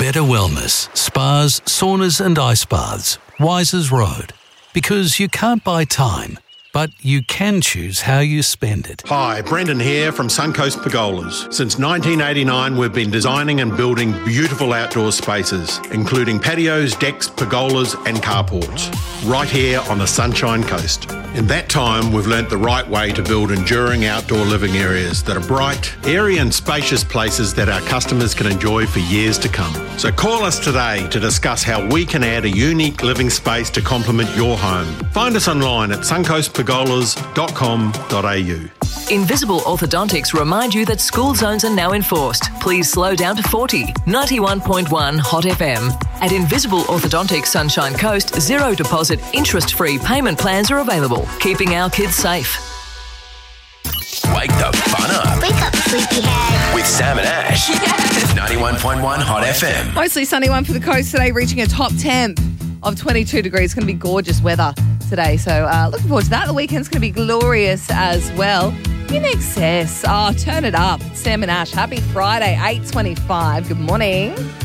better wellness, spas, saunas and ice baths. Wisers Road. Because you can't buy time, but you can choose how you spend it. Hi, Brendan here from Suncoast Pergolas. Since 1989, we've been designing and building beautiful outdoor spaces, including patios, decks, pergolas and carports, right here on the Sunshine Coast. In that time, we've learnt the right way to build enduring outdoor living areas that are bright, airy and spacious places that our customers can enjoy for years to come. So call us today to discuss how we can add a unique living space to complement your home. Find us online at suncoastpergolas.com.au. Invisible Orthodontics remind you that school zones are now enforced. Please slow down to 40. 91.1 Hot FM. At Invisible Orthodontics Sunshine Coast, zero deposit, interest-free payment plans are available, keeping our kids safe. Wake the fun up. Wake up, sleepyhead. With Sam and Ash. Yes. 91.1 Hot FM. Mostly sunny one for the coast today, reaching a top temp of 22 degrees. It's going to be gorgeous weather today. So looking forward to that. The weekend's going to be glorious as well. In excess. Oh, turn it up. It's Sam and Ash. Happy Friday, 8:25. Good morning.